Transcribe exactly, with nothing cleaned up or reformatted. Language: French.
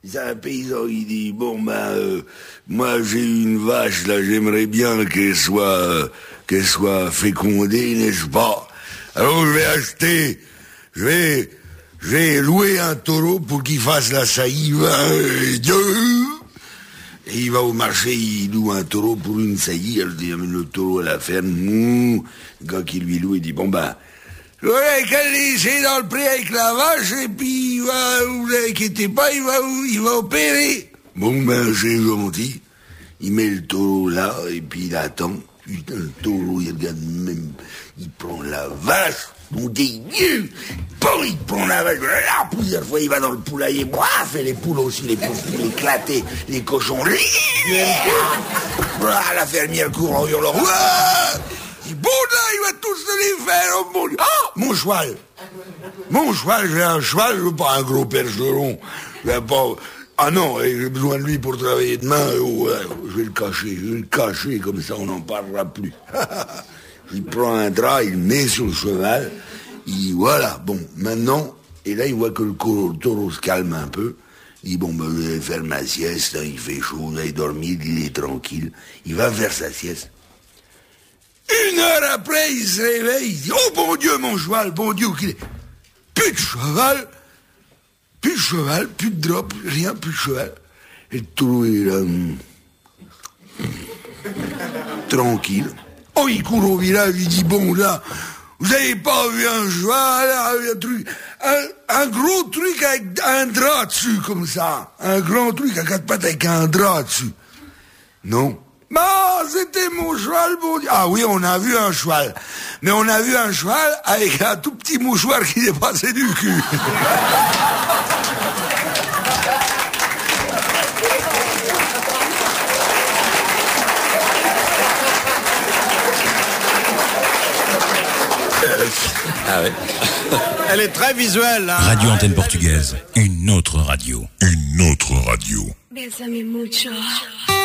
C'est un paysan qui dit, bon ben, euh, moi j'ai une vache, là j'aimerais bien qu'elle soit, euh, qu'elle soit fécondée, n'est-ce pas? Alors je vais acheter, je vais, je vais louer un taureau pour qu'il fasse la saillie. Et il va au marché, il loue un taureau pour une saillie, elle dit, amène le taureau à la ferme, mou. Le gars qui lui loue, il dit, bon ben, je vais qu'elle laisser dans le pré avec la vache, et puis il va, vous inquiétez pas, il va, il va opérer. Bon ben, c'est gentil. Il met le taureau là, et puis il attend. Putain, le taureau, il regarde même, il prend la vache, mon Dieu, bon, il prend la vache, là, plusieurs fois, il va dans le poulailler, moi, fait les poules aussi, les poules, les éclatés, les cochons, voilà, la fermière court en hurlant, il dit, bon, là, il va tous se les faire, oh mon Dieu, ah, mon cheval, mon cheval, j'ai un cheval, je veux pas un gros percheron, je veux pas... Ah non, j'ai besoin de lui pour travailler demain, oh, ouais, je vais le cacher, je vais le cacher, comme ça on n'en parlera plus. Il prend un drap, il le met sur le cheval, il, voilà, bon, maintenant, et là il voit que le taureau se calme un peu, il dit, bon, ben, je vais faire ma sieste, hein, il fait chaud, vous allez dormir, il est tranquille, il va faire sa sieste. Une heure après, il se réveille, il dit, oh bon Dieu, mon cheval, bon Dieu, qu'il est... Plus de cheval. Plus de cheval, plus de drap, rien, plus de cheval. Et le taureau est là, hum, tranquille. Oh, il court au village, il dit, bon, là, vous avez pas vu un cheval, un truc, un, un gros truc avec un drap dessus, comme ça. Un grand truc à quatre pattes avec un drap dessus. Non. Bah, c'était mon cheval, bon Dieu. Ah oui, on a vu un cheval. Mais on a vu un cheval avec un tout petit mouchoir qui dépassait du cul. Ah ouais. Elle est très visuelle, hein. Radio Antenne Portugaise, une autre radio. Une autre radio. Bésame mucho.